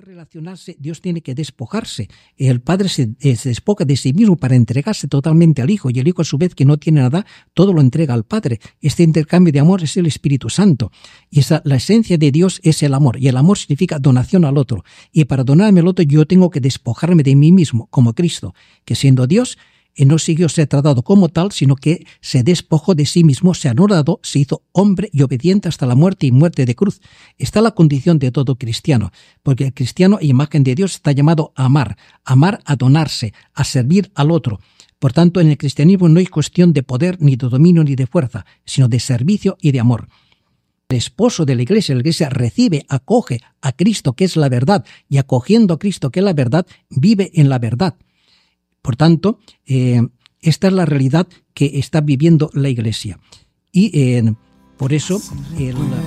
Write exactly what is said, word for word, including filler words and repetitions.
relacionarse, Dios tiene que despojarse. El Padre se, eh, se despoja de sí mismo para entregarse totalmente al Hijo, y el Hijo, a su vez, que no tiene nada, todo lo entrega al Padre. Este intercambio de amor es el Espíritu Santo. Y esa, la esencia de Dios es el amor, y el amor significa donación al otro. Y para donarme al otro yo tengo que despojarme de mí mismo, como Cristo, que siendo Dios, y no siguió ser tratado como tal, sino que se despojó de sí mismo, se anuló, se hizo hombre y obediente hasta la muerte y muerte de cruz. Está la condición de todo cristiano, porque el cristiano, imagen de Dios, está llamado a amar, amar a donarse, a servir al otro. Por tanto, en el cristianismo no hay cuestión de poder, ni de dominio, ni de fuerza, sino de servicio y de amor. El esposo de la iglesia, la iglesia recibe, acoge a Cristo, que es la verdad, y acogiendo a Cristo, que es la verdad, vive en la verdad. Por tanto, eh, esta es la realidad que está viviendo la Iglesia. Y eh, por eso... El,